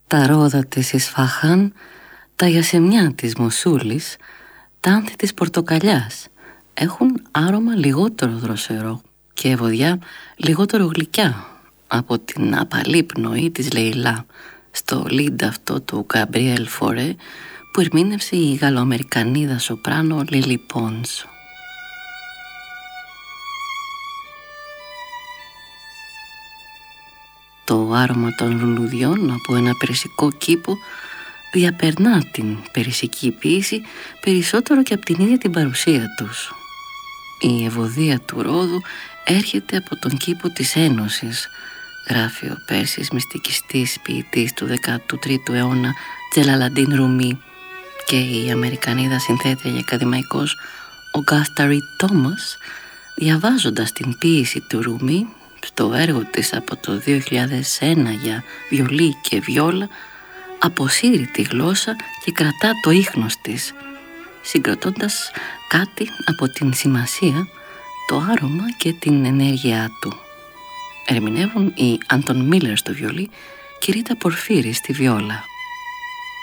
Τα ρόδα της Ισφαχάν, τα γιασεμιά της Μοσούλης, τα άνθη της πορτοκαλιάς έχουν άρωμα λιγότερο δροσερό και ευωδιά λιγότερο γλυκιά από την απαλή πνοή της Λεϊλά στο lead αυτό του Γκαμπριέλ Φορέ που ερμήνευσε η Γαλλοαμερικανίδα σοπράνο Λίλι Πόνς. Το άρωμα των λουλουδιών από ένα περσικό κήπο διαπερνά την περσική ποίηση περισσότερο και από την ίδια την παρουσία τους. Η ευωδία του Ρόδου έρχεται από τον κήπο της Ένωσης, γράφει ο Πέρσης μυστικιστής ποιητής του 13ου αιώνα Τζελαλαντίν Ρούμι, και η Αμερικανίδα συνθέτρια και ακαδημαϊκός Ογκάστα Ριτ Τόμας, διαβάζοντας την ποίηση του Ρούμι στο έργο της από το 2001 για βιολί και βιόλα, αποσύρει τη γλώσσα και κρατά το ίχνος της, συγκροτώντας κάτι από την σημασία, το άρωμα και την ενέργειά του. Ερμηνεύουν η Άντων Μίλλερ στο βιολί και η Ρίτα Πορφύρη στη βιόλα.